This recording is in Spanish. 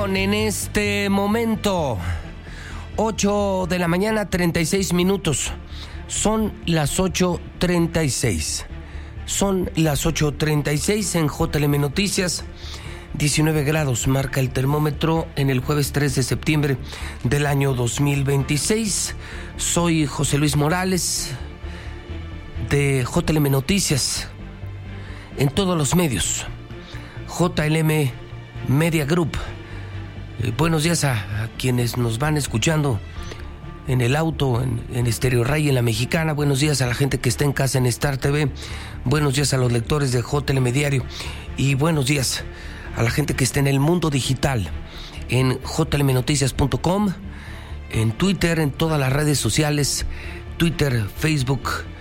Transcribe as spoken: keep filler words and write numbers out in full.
Son en este momento ocho de la mañana, treinta y seis minutos. Son las ocho treinta y seis. Son las ocho treinta y seis en J L M Noticias. diecinueve grados marca el termómetro en el jueves tres de septiembre del año dos mil veintiséis. Soy José Luis Morales de J L M Noticias en todos los medios. J L M Media Group. Eh, buenos días a, a quienes nos van escuchando en el auto, en, en Estéreo Ray, en La Mexicana. Buenos días a la gente que está en casa en Star T V. Buenos días a los lectores de J L M Diario. Y buenos días a la gente que está en el mundo digital, en j l m noticias punto com, en Twitter, en todas las redes sociales, Twitter, Facebook,